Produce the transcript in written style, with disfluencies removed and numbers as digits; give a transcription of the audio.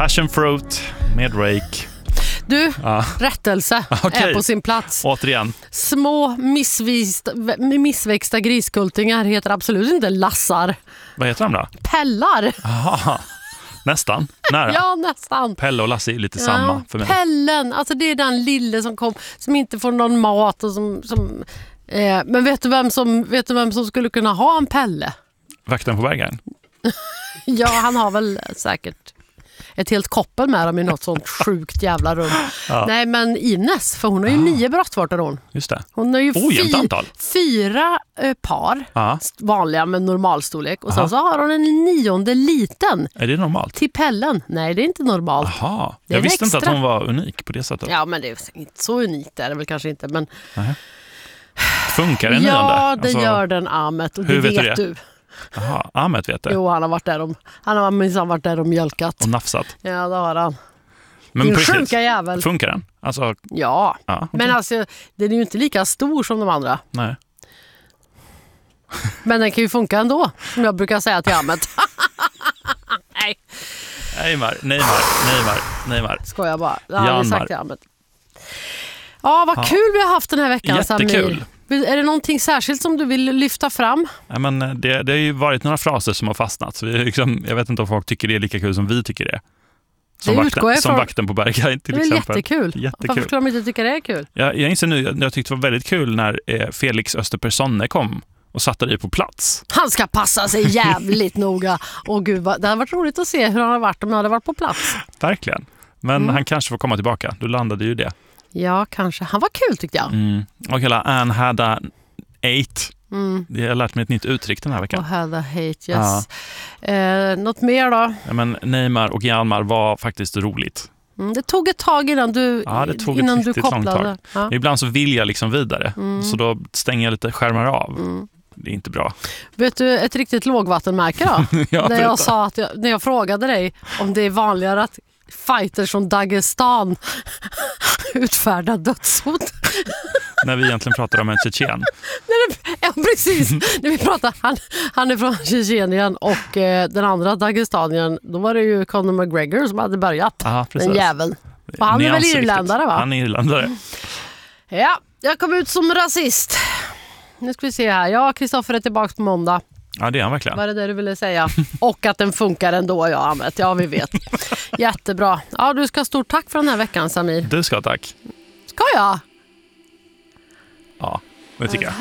Passion Fruit med Rake. Du, rättelse är på sin plats. Återigen. Små missväxta griskultingar heter absolut inte lassar. Vad heter de då? Pellar. Aha. Nästan, nära. Ja, nästan. Pelle och Lasse är lite samma för mig. Pellen, alltså det är den lille som inte får någon mat och men vet du vem som skulle kunna ha en Pelle? Vakten på Bergen. Ja, han har väl säkert ett helt koppel med dem i något sånt sjukt jävla rum. Ja. Nej, men Ines, för hon har ju 9 bröstvårtor hon. Just det. Hon har ju antal. 4 par vanliga med normalstorlek och sen så har hon en 9:e liten. Är det normalt? Till Pellen. Nej, det är inte normalt. Aha. Jag visste inte att hon var unik på det sättet. Ja, men det är inte så unikt är det väl kanske inte, men funkar den 9:e? Ja, det gör den, Ahmet, och det vet du. Jaha, Ahmed vet det. Jo, han har minsann varit där och mjölkat. Och nafsat. Ja, det har han. Men din sjuka jävel. Funkar den? Alltså, ja, okay. Men alltså, den är ju inte lika stor som de andra. Nej. Men den kan ju funka ändå, som jag brukar säga till Ahmed. Nej. Neymar. Skojar bara. Det har jag sagt till Ahmed. Ja, vad kul vi har haft den här veckan. Jättekul. Samir. Är det någonting särskilt som du vill lyfta fram? Ja, men det har ju varit några fraser som har fastnat. Så jag vet inte om folk tycker det är lika kul som vi tycker det. Som vakten på Bergen till exempel. Jättekul. Varför skulle de inte tycka det är kul? Jag inser nu, jag tyckte det var väldigt kul när Felix Österpersonne kom och satte dig på plats. Han ska passa sig jävligt noga. Och gud, det hade varit roligt att se hur han hade varit om han hade varit på plats. Verkligen. Men han kanske får komma tillbaka. Du landade ju det. Ja, kanske. Han var kul tyckte jag. Och hela Anne Hadda 8. Jag har lärt mig ett nytt uttryck den här veckan. Hadda 8, yes. Något mer då? Ja, men Neymar och Hjalmar var faktiskt roligt. Det tog ett tag innan du kopplade. Ja. Ibland så vill jag liksom vidare. Så då stänger jag lite skärmar av. Det är inte bra. Vet du ett riktigt lågvattenmärke då? När jag frågade dig om det är vanligare att fighters från Dagestan utfärdar dödshot. När vi egentligen pratar om en tjetjen. Ja, precis. När vi pratar, han är från Tjetjenien och den andra Dagestanien, då var det ju Conor McGregor som hade börjat. Aha, den jäveln. Och han är väl irländare, va? Han är irländare. Ja, jag kom ut som rasist. Nu ska vi se här. Ja, Kristoffer är tillbaka på måndag. Ja, det är han verkligen. Vad är det du ville säga? Och att den funkar ändå, Ahmed. Ja, vi vet. Jättebra. Ja, du ska ha stort tack för den här veckan, Samir. Du ska tack. Ska jag? Ja, det tycker jag.